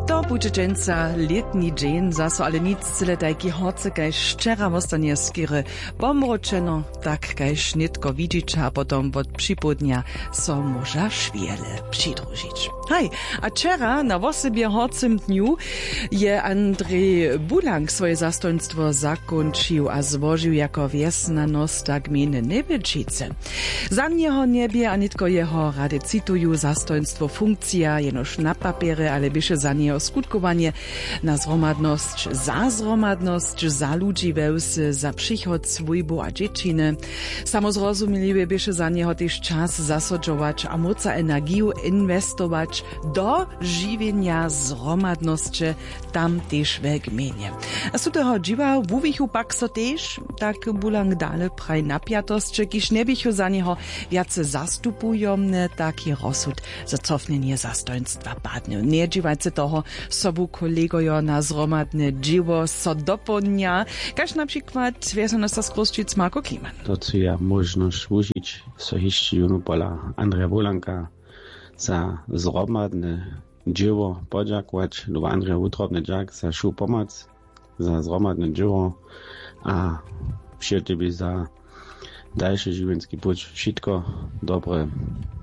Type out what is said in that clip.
To bude dżęca letni dzień, zaso ale nic cyle tajki hoce, kajż szczera wostanie skiery pomroczeno, tak kajż nitko widzieć, a potom od przypodnia so może szwiele przydrużyć. Hej, a wczera na osobie hocym dniu je Andrzej Bulank swoje zastoństwo zakończył a złożył jako wiesnanostka gminy Nebelčice. Za niego niebie, a nitko jeho rady cituju zastoństwo funkcja, jenoż na papiery, ale bysze za niego skutkowanie na zromadność, za ludzi wełsy, za przychod swójbu a dzieciny. Samozrozumieliwe bysze za niego też czas zasodżować a moca energiu inwestować do żywienia zromadności tam też we gminie. A z tego dziwa w uwichu pak so też, tak Bulank dale praj napiatost, kiż nebichu za niego wiace zastupują, taki rozsud za cofnienie zastoństwa padnie. Nie dziwajcie toho sobu kolegojo na zromadne dziwo so doponia, każ na przykład wiesnanostka z Kruszczyc Marko Kliman. To co ja możność użyć, so jeszcze junu pola Andrzeja Bulanka za zromadne dzieło podziękować do Andrzeja Utrobny dziak za szu pomoc, za zromadne dzieło, a wszystko za dalszy żywienski pуть. Wszystko dobre.